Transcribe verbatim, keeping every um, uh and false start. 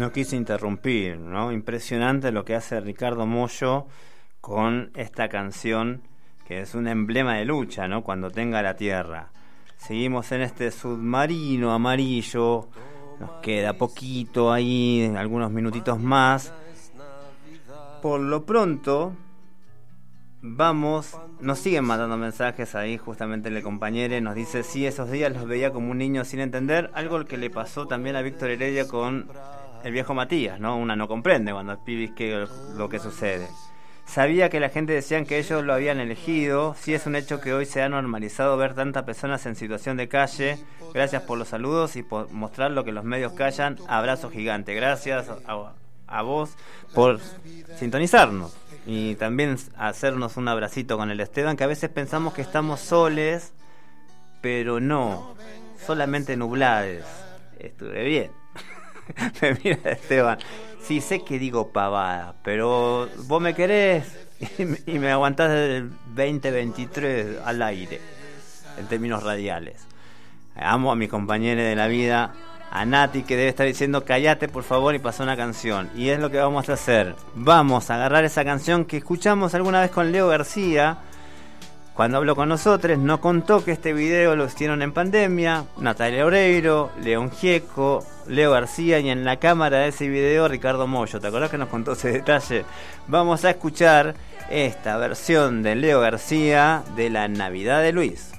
no quise interrumpir, ¿no? Impresionante lo que hace Ricardo Mollo con esta canción, que es un emblema de lucha, ¿no? Cuando tenga la tierra. Seguimos en este submarino amarillo, nos queda poquito ahí, algunos minutitos más. Por lo pronto, vamos, nos siguen mandando mensajes ahí, justamente el compañero nos dice, sí, esos días los veía como un niño sin entender, algo que le pasó también a Víctor Heredia con el viejo Matías, ¿no? Una no comprende cuando es pibis que lo que sucede. Sabía que la gente decían que ellos lo habían elegido, sí es un hecho que hoy se ha normalizado ver tantas personas en situación de calle. Gracias por los saludos y por mostrar lo que los medios callan. Abrazo gigante, gracias a, a vos por sintonizarnos. Y también hacernos un abracito con el Esteban, que a veces pensamos que estamos soles, pero no, solamente nublades. Estuve bien. Me mira Esteban, sí sé que digo pavada, pero vos me querés y me, y me aguantás desde el veinte veintitrés al aire, en términos radiales. Amo a mi compañera de la vida, a Nati, que debe estar diciendo cállate por favor y pasa una canción, y es lo que vamos a hacer. Vamos a agarrar esa canción que escuchamos alguna vez con Leo García cuando habló con nosotros. Nos contó que este video lo hicieron en pandemia, Natalia Oreiro, León Gieco, Leo García, y en la cámara de ese video Ricardo Mollo. ¿Te acordás que nos contó ese detalle? Vamos a escuchar esta versión de Leo García de La Navidad de Luis.